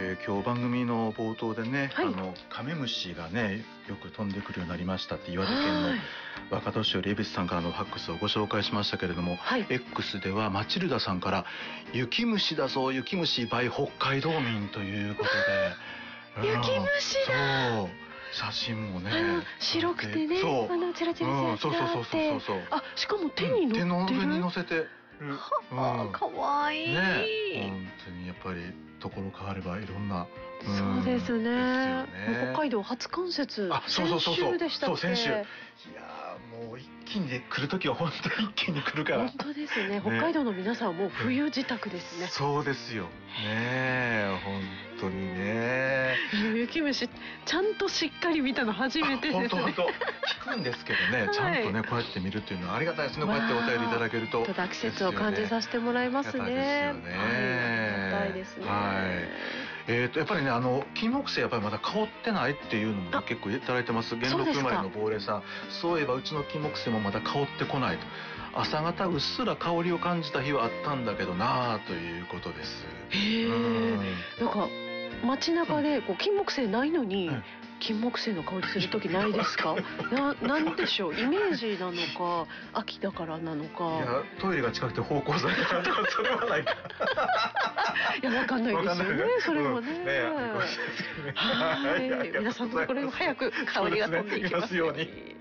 今日番組の冒頭でね、 はい、 カメムシがねよく飛んでくるようになりましたって岩手県の若年寄江別さんからのファックスをご紹介しましたけれども、 はい、 X ではマチルダさんから雪虫だぞ雪虫 by 北海道民ということで雪虫だ。 そう写真もね白くてね、チラチラチラチラって、あ、しかも手に乗ってる、 手の上に乗せてかわいいね、本当にやっぱりところ変わればいろんな、 そうですね、 ですよね。 北海道初冠雪、 先週でしたっけ。 先週、いやもう一気に来るときは本当に一気に来るから。 本当ですね、北海道の皆さんはもう冬自宅ですね。 そうですよね、本当にね。 雪虫ちゃんとしっかり見たの初めてですね。 本当聞くんですけどね、ちゃんとねこうやって見るっていうのはありがたいですね。こうやってお便りいただけると、 季節を感じさせてもらいますね。 ありがたいですね。 やっぱりね金木犀やっぱりまだ香ってないっていうのも結構いただいてます。元禄生まれの亡霊さん、そういえばうちの金木犀もまだ香ってこないと、朝方うっすら香りを感じた日はあったんだけどなあということです。 なんか街中で金木犀ないのに、金木犀の香りする時ないですか？なんでしょう、イメージなのか秋だからなのか。いやトイレが近くて芳香剤からとかそれはないかいやわかんないですよね、それはね。 はい、 皆さんのところにも早く香りが飛んでいきますように。